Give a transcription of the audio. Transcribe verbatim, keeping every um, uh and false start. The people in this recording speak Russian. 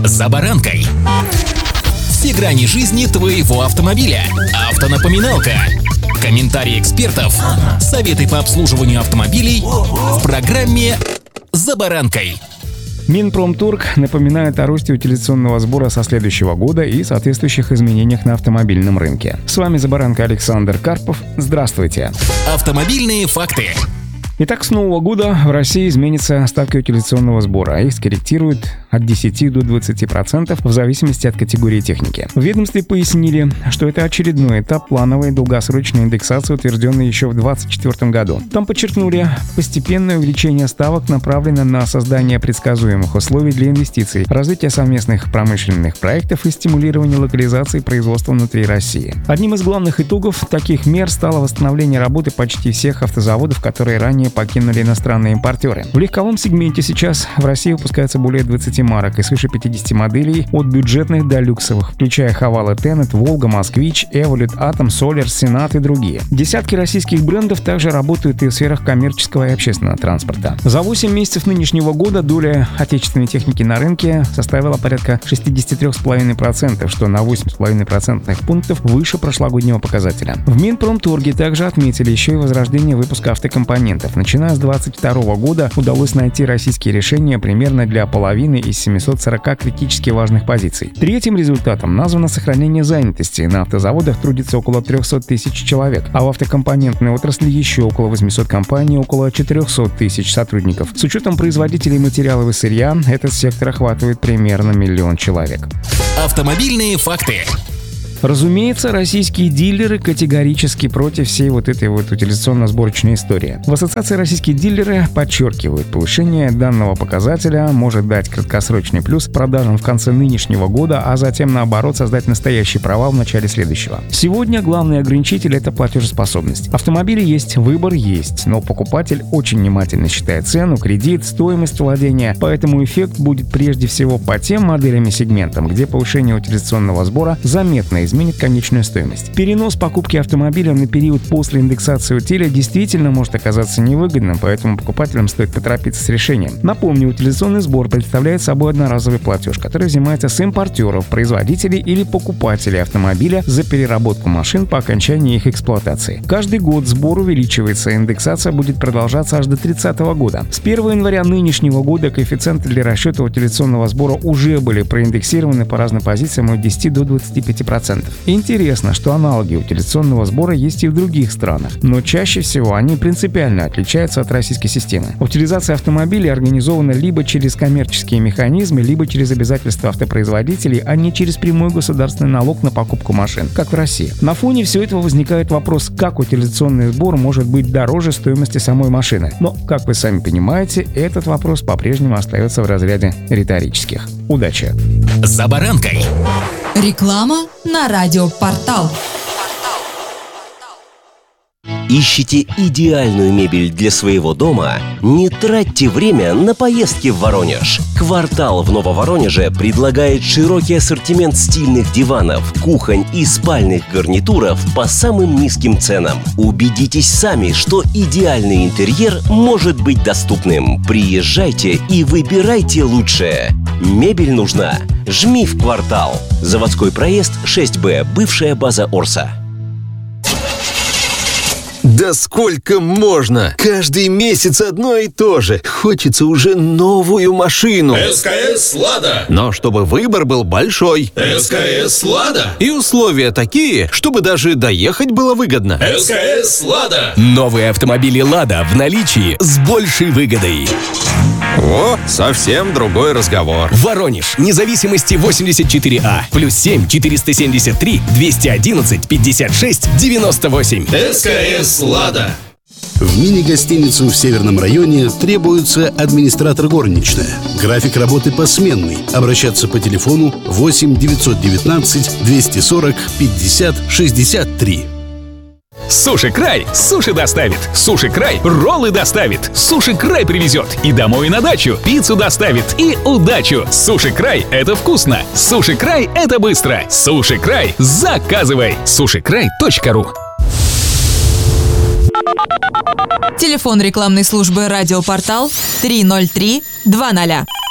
«За баранкой». Все грани жизни твоего автомобиля. Автонапоминалка. Комментарии экспертов. Советы по обслуживанию автомобилей в программе «За баранкой». Минпромторг напоминает о росте утилизационного сбора со следующего года и соответствующих изменениях на автомобильном рынке. С вами «За баранкой» Александр Карпов. Здравствуйте. Автомобильные факты. Итак, с нового года в России изменится ставка утилизационного сбора. Их скорректируют от десяти до двадцати процентов в зависимости от категории техники. В ведомстве пояснили, что это очередной этап плановой долгосрочной индексации, утвержденной еще в две тысячи двадцать четвёртом году. Там подчеркнули, постепенное увеличение ставок направлено на создание предсказуемых условий для инвестиций, развитие совместных промышленных проектов и стимулирование локализации производства внутри России. Одним из главных итогов таких мер стало восстановление работы почти всех автозаводов, которые ранее покинули иностранные импортеры. В легковом сегменте сейчас в России выпускается более двадцати марок и свыше пятидесяти моделей, от бюджетных до люксовых, включая Haval и Tenet, Volga, Москвич, Evolut, Atom, Soler, Senat и другие. Десятки российских брендов также работают и в сферах коммерческого и общественного транспорта. За восемь месяцев нынешнего года доля отечественной техники на рынке составила порядка шестьдесят три целых пять десятых процента, что на восемь целых пять десятых процентных пунктов выше прошлогоднего показателя. В Минпромторге также отметили еще и возрождение выпуска автокомпонентов. Начиная с две тысячи двадцать второго года удалось найти российские решения примерно для половины из семисот сорока критически важных позиций. Третьим результатом названо сохранение занятости. На автозаводах трудится около трехсот тысяч человек, а в автокомпонентной отрасли еще около восьмисот компаний, около четырехсот тысяч сотрудников. С учетом производителей материалов и сырья, этот сектор охватывает примерно миллион человек. Автомобильные факты. Разумеется, российские дилеры категорически против всей вот этой вот утилизационно-сборочной истории. В ассоциации российские дилеры подчеркивают, повышение данного показателя может дать краткосрочный плюс продажам в конце нынешнего года, а затем, наоборот, создать настоящий провал в начале следующего. Сегодня главный ограничитель – это платежеспособность. Автомобили есть, выбор есть, но покупатель очень внимательно считает цену, кредит, стоимость владения, поэтому эффект будет прежде всего по тем моделям и сегментам, где повышение утилизационного сбора заметно изменится. изменит конечную стоимость. Перенос покупки автомобиля на период после индексации утиля действительно может оказаться невыгодным, поэтому покупателям стоит поторопиться с решением. Напомню, утилизационный сбор представляет собой одноразовый платеж, который взимается с импортеров, производителей или покупателей автомобиля за переработку машин по окончании их эксплуатации. Каждый год сбор увеличивается, индексация будет продолжаться аж до тридцатого года. С первого января нынешнего года коэффициенты для расчета утилизационного сбора уже были проиндексированы по разным позициям от десяти до двадцати пяти процентов. Интересно, что аналоги утилизационного сбора есть и в других странах, но чаще всего они принципиально отличаются от российской системы. Утилизация автомобилей организована либо через коммерческие механизмы, либо через обязательства автопроизводителей, а не через прямой государственный налог на покупку машин, как в России. На фоне всего этого возникает вопрос, как утилизационный сбор может быть дороже стоимости самой машины. Но, как вы сами понимаете, этот вопрос по-прежнему остается в разряде риторических. Удачи! «За баранкой». Реклама на радиопортал. Ищите идеальную мебель для своего дома? Не тратьте время на поездки в Воронеж. «Квартал» в Нововоронеже предлагает широкий ассортимент стильных диванов, кухонь и спальных гарнитуров по самым низким ценам. Убедитесь сами, что идеальный интерьер может быть доступным. Приезжайте и выбирайте лучшее. Мебель нужна? Жми в «Квартал». Заводской проезд шесть Б, бывшая база Орса. Да сколько можно? Каждый месяц одно и то же. Хочется уже новую машину. СКС «Лада». Но чтобы выбор был большой. СКС «Лада». И условия такие, чтобы даже доехать было выгодно. СКС «Лада». Новые автомобили «Лада» в наличии с большей выгодой. О, совсем другой разговор. Воронеж, Независимости восемьдесят четыре А, плюс семь четыреста семьдесят три двести одиннадцать пятьдесят шесть девяносто восемь. СКС «Лада». В мини-гостиницу в Северном районе требуется администратор горничная. График работы посменный. Обращаться по телефону восемь девятьсот девятнадцать двести сорок пятьдесят шестьдесят три. Суши Край суши доставит. Суши Край роллы доставит. Суши Край привезет и домой, и на дачу. Пиццу доставит и удачу. Суши Край — это вкусно. Суши Край — это быстро. Суши Край — заказывай. суши край точка ру. Телефон рекламной службы «Радиопортал» три ноль три два ноль.